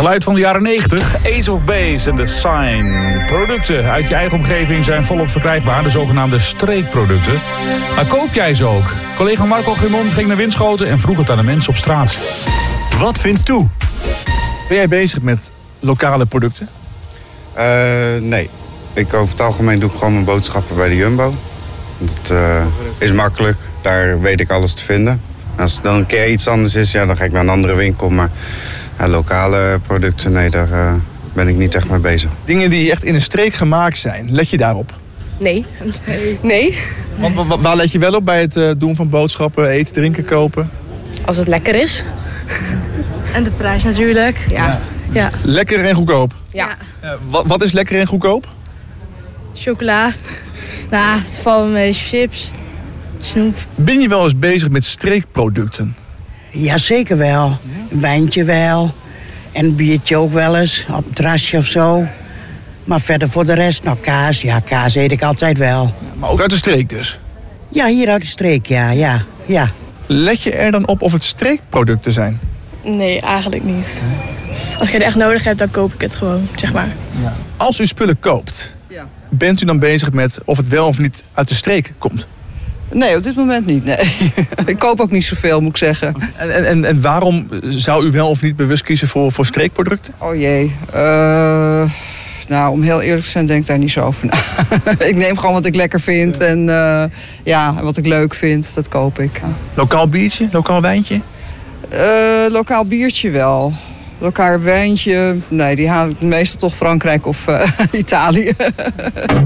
Geluid van de jaren 90, Ace of Base en The Sign. Producten uit je eigen omgeving zijn volop verkrijgbaar, de zogenaamde streekproducten. Maar koop jij ze ook? Collega Marco Grimon ging naar Winschoten en vroeg het aan de mensen op straat. Wat vindt u? Ben jij bezig met lokale producten? Nee. Over het algemeen doe ik gewoon mijn boodschappen bij de Jumbo. Dat is makkelijk, daar weet ik alles te vinden. Als het dan een keer iets anders is, ja, dan ga ik naar een andere winkel. Maar lokale producten, nee, daar ben ik niet echt mee bezig. Dingen die echt in een streek gemaakt zijn, let je daarop? Nee. Want waar let je wel op bij het doen van boodschappen, eten, drinken, kopen? Als het lekker is. En de prijs natuurlijk. Ja. Lekker en goedkoop? Ja. Wat is lekker en goedkoop? Chocola. Nou, het valt me mee. Chips. Snoep. Ben je wel eens bezig met streekproducten? Ja, zeker wel. Een wijntje wel. En een biertje ook wel eens. Op een terrasje of zo. Maar verder voor de rest, nou kaas. Ja, kaas eet ik altijd wel. Maar ook uit de streek dus? Ja, hier uit de streek, ja. Let je er dan op of het streekproducten zijn? Nee, eigenlijk niet. Als ik het echt nodig heb, dan koop ik het gewoon, zeg maar. Ja. Als u spullen koopt, bent u dan bezig met of het wel of niet uit de streek komt? Nee, op dit moment niet, nee. Ik koop ook niet zoveel, moet ik zeggen. En waarom zou u wel of niet bewust kiezen voor streekproducten? Oh jee. Nou, om heel eerlijk te zijn, denk ik daar niet zo over na. Ik neem gewoon wat ik lekker vind en wat ik leuk vind, dat koop ik. Lokaal biertje, lokaal wijntje? Lokaal biertje wel. Lokaal wijntje, nee, die haal ik meestal toch Frankrijk of Italië.